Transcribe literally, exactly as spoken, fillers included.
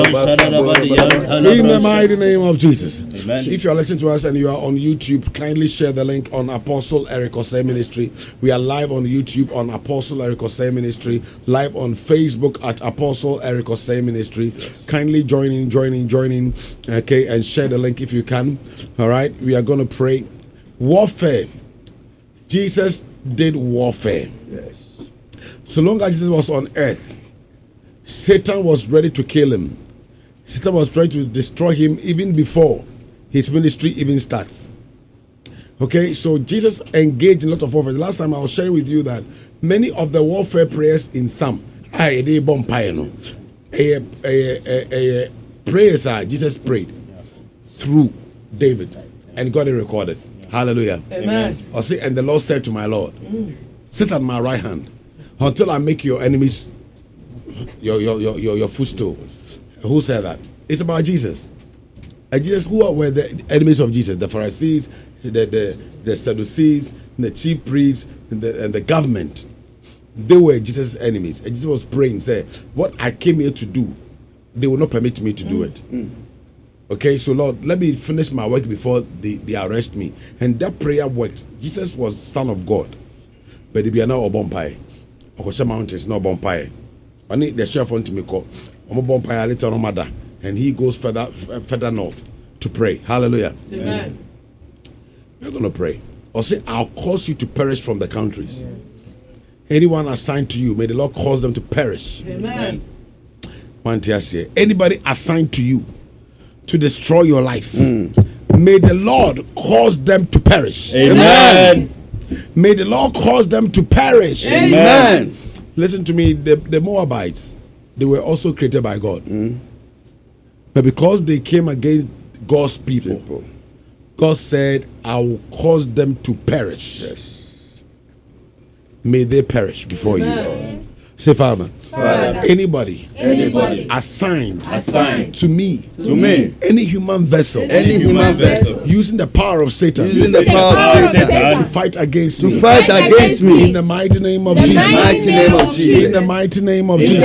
In the mighty name of Jesus. Amen. If you are listening to us and you are on YouTube, kindly share the link on Apostle Eric Osei Ministry. We are live on YouTube on Apostle Eric Osei Ministry, live on Facebook at Apostle Eric Osei Ministry. Kindly join in, join in, join in, okay, and share the link if you can. All right, we are going to pray. Warfare. Jesus did warfare. Yes. So long as Jesus was on earth, Satan was ready to kill him. Satan was trying to destroy him even before his ministry even starts. Okay, so Jesus engaged in a lot of warfare. The last time I was sharing with you that many of the warfare prayers in Psalm, prayers are Jesus prayed through David and got it recorded. Hallelujah. Amen. I'll say, and the Lord said to my Lord, sit at my right hand until I make your enemies your your your your, your footstool. Who said that? It's about Jesus. And Jesus, who were the enemies of Jesus? The Pharisees, the the, the Sadducees, the chief priests, and the, and the government. They were Jesus' enemies. And Jesus was praying, say, what I came here to do, they will not permit me to do it. Mm. Okay, so Lord, let me finish my work before they, they arrest me. And that prayer worked. Jesus was Son of God. But they are now a bompire. Okosha Mountains, no bompire. I need the chef on to me call. I'm a bompire later on mother. And he goes further further north to pray. Hallelujah. Amen. We're going to pray. I'll say, I'll cause you to perish from the countries. Yes. Anyone assigned to you, may the Lord cause them to perish. Amen. Anybody assigned to you to destroy your life, Mm. may the Lord cause them to perish. Amen. May the Lord cause them to perish. Amen. Listen to me, the, the Moabites, they were also created by God. Mm. But because they came against God's people, People. God said, I will cause them to perish. Yes. May they perish before Amen. you. Say, Father, Father, anybody, anybody assigned, Assigned to me, To me, any human vessel, any human vessel, using the power of Satan, using the power of Satan to fight against to me, fight against me, in the mighty name of The Jesus, mighty name of Jesus. in the mighty name of Jesus.